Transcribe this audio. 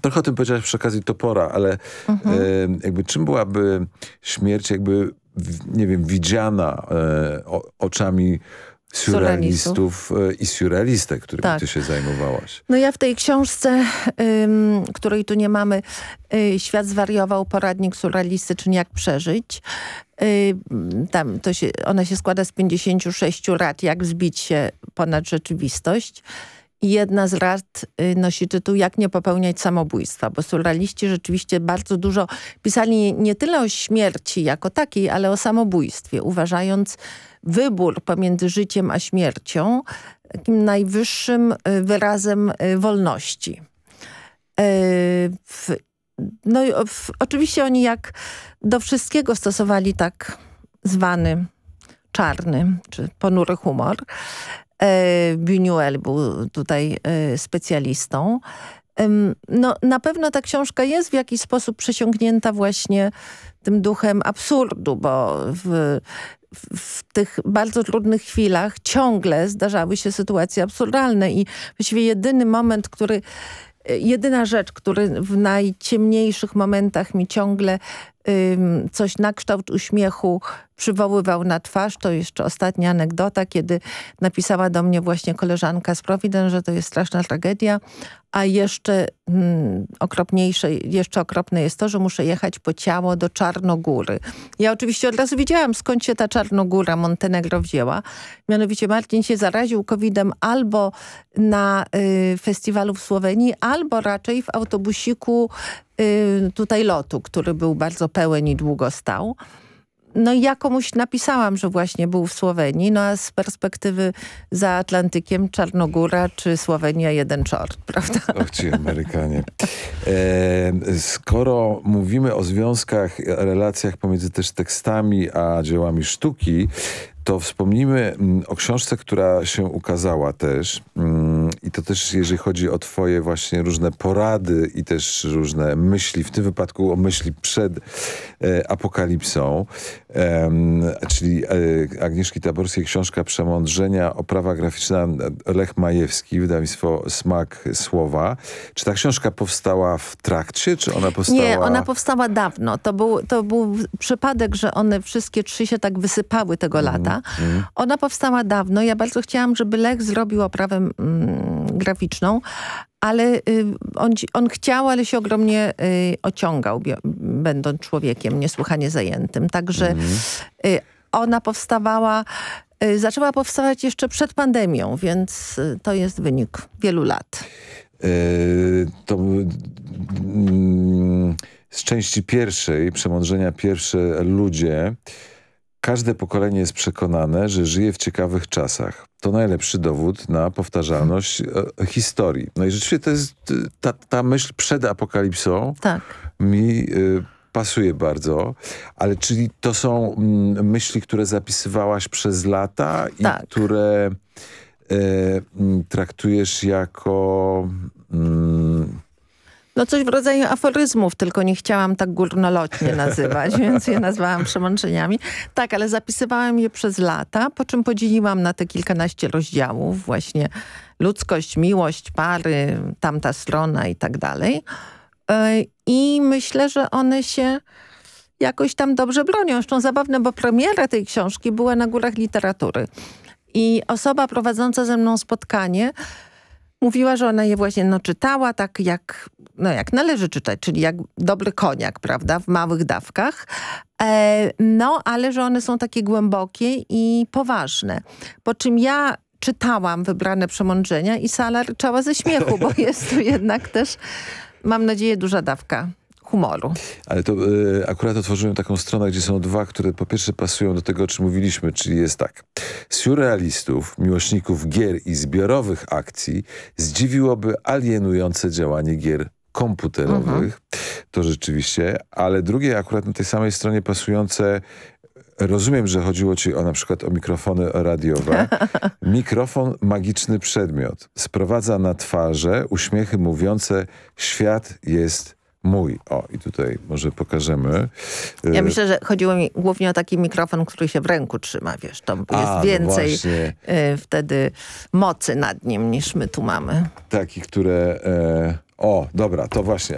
Trochę o tym powiedziałaś przy okazji Topora, ale jakby czym byłaby śmierć jakby, nie wiem, widziana oczami surrealistów i surrealistek, którymi ty się zajmowałaś? No ja w tej książce, której tu nie mamy, Świat zwariował, poradnik surrealistyczny, jak przeżyć. Ona się składa z 56 rad, jak wzbić się ponad rzeczywistość. I jedna z rad nosi tytuł Jak nie popełniać samobójstwa, bo surrealiści rzeczywiście bardzo dużo pisali nie tyle o śmierci jako takiej, ale o samobójstwie, uważając wybór pomiędzy życiem a śmiercią takim najwyższym wyrazem wolności. Oczywiście oni jak do wszystkiego stosowali tak zwany czarny czy ponury humor. Buñuel był tutaj specjalistą. No, na pewno ta książka jest w jakiś sposób przesiąknięta właśnie tym duchem absurdu, bo w tych bardzo trudnych chwilach ciągle zdarzały się sytuacje absurdalne i właściwie jedyna rzecz, który w najciemniejszych momentach mi ciągle coś na kształt uśmiechu przywoływał na twarz, to jeszcze ostatnia anegdota, kiedy napisała do mnie właśnie koleżanka z Providence, że to jest straszna tragedia, a jeszcze okropne jest to, że muszę jechać po ciało do Czarnogóry. Ja oczywiście od razu wiedziałam, skąd się ta Czarnogóra, Montenegro wzięła. Mianowicie Marcin się zaraził COVID-em albo na festiwalu w Słowenii, albo raczej w autobusiku tutaj lotu, który był bardzo pełen i długo stał. No i ja komuś napisałam, że właśnie był w Słowenii, no a z perspektywy za Atlantykiem Czarnogóra czy Słowenia jeden czort, prawda? Och, ci Amerykanie. Skoro mówimy o związkach, relacjach pomiędzy też tekstami a dziełami sztuki, to wspomnijmy o książce, która się ukazała też. I to też, jeżeli chodzi o twoje właśnie różne porady i też różne myśli, w tym wypadku o myśli przed apokalipsą, czyli Agnieszki Taborskiej książka Przemądrzenia, oprawa graficzna Lech Majewski, wydawnictwo Smak Słowa. Czy ta książka powstała w trakcie, czy ona powstała... Nie, ona powstała dawno. To był przypadek, że one wszystkie trzy się tak wysypały tego lata. Ona powstała dawno. Ja bardzo chciałam, żeby Lech zrobił oprawę graficzną, ale on chciał, ale się ogromnie ociągał, będąc człowiekiem niesłychanie zajętym. Także ona zaczęła powstawać jeszcze przed pandemią, więc to jest wynik wielu lat. Z części pierwszej, Przemądrzenia pierwsze ludzie, każde pokolenie jest przekonane, że żyje w ciekawych czasach. To najlepszy dowód na powtarzalność historii. No i rzeczywiście to jest ta myśl przed apokalipsą mi pasuje bardzo. Ale czyli to są myśli, które zapisywałaś przez lata i które traktujesz jako... No coś w rodzaju aforyzmów, tylko nie chciałam tak górnolotnie nazywać, więc je nazwałam przemądrzeniami. Tak, ale zapisywałam je przez lata, po czym podzieliłam na te kilkanaście rozdziałów. Właśnie ludzkość, miłość, pary, tamta strona i tak dalej. I myślę, że one się jakoś tam dobrze bronią. Zresztą zabawne, bo premiera tej książki była na Górach Literatury. I osoba prowadząca ze mną spotkanie mówiła, że ona je właśnie czytała tak jak należy czytać, czyli jak dobry koniak, prawda, w małych dawkach. Ale że one są takie głębokie i poważne. Po czym ja czytałam wybrane przemądrzenia i sala ryczała ze śmiechu, bo jest tu jednak też, mam nadzieję, duża dawka humoru. Ale to akurat otworzyłem taką stronę, gdzie są dwa, które po pierwsze pasują do tego, o czym mówiliśmy, czyli jest tak. Surrealistów, miłośników gier i zbiorowych akcji zdziwiłoby alienujące działanie gier komputerowych. To rzeczywiście. Ale drugie akurat na tej samej stronie pasujące, rozumiem, że chodziło ci na przykład o mikrofony radiowe. Mikrofon, magiczny przedmiot. Sprowadza na twarze uśmiechy mówiące świat jest mój. O, i tutaj może pokażemy. Ja myślę, że chodziło mi głównie o taki mikrofon, który się w ręku trzyma, wiesz. To jest więcej wtedy mocy nad nim, niż my tu mamy. Taki, które... dobra, to właśnie.